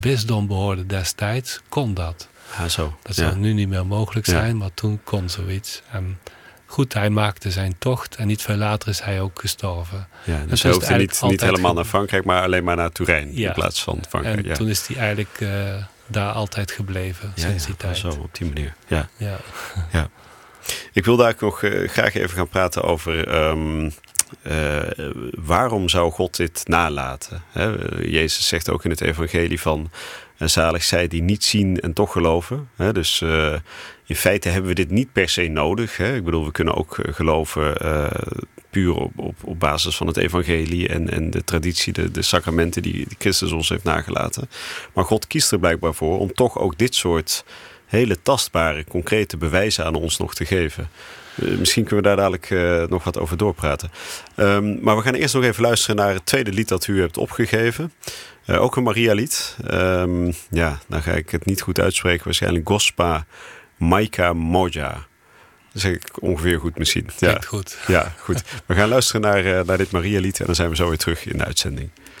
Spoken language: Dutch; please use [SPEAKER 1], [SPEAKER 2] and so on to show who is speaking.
[SPEAKER 1] wisdom behoorde destijds, kon dat.
[SPEAKER 2] Ja, zo.
[SPEAKER 1] Dat zou nu niet meer mogelijk zijn, maar toen kon zoiets. Goed, hij maakte zijn tocht en niet veel later is hij ook gestorven.
[SPEAKER 2] Ja, dus hij hoefde niet helemaal naar Frankrijk, maar alleen maar naar Turijn in plaats van Frankrijk.
[SPEAKER 1] En toen is hij eigenlijk daar altijd gebleven sinds die tijd.
[SPEAKER 2] Zo, op die manier. Ja.
[SPEAKER 1] Ja.
[SPEAKER 2] Ik wil daar ook nog graag even gaan praten over waarom zou God dit nalaten? Jezus zegt ook in het evangelie van zalig zij die niet zien en toch geloven. Dus in feite hebben we dit niet per se nodig. Ik bedoel, we kunnen ook geloven puur op basis van het evangelie en de traditie, de sacramenten die Christus ons heeft nagelaten. Maar God kiest er blijkbaar voor om toch ook dit soort hele tastbare, concrete bewijzen aan ons nog te geven. Misschien kunnen we daar dadelijk nog wat over doorpraten. Maar we gaan eerst nog even luisteren naar het tweede lied dat u hebt opgegeven. Ook een Maria-lied. Dan ga ik het niet goed uitspreken. Waarschijnlijk Gospa Maika Moja. Dat zeg ik ongeveer goed misschien.
[SPEAKER 1] Ja, goed.
[SPEAKER 2] Ja, goed. We gaan luisteren naar dit Maria-lied en dan zijn we zo weer terug in de uitzending.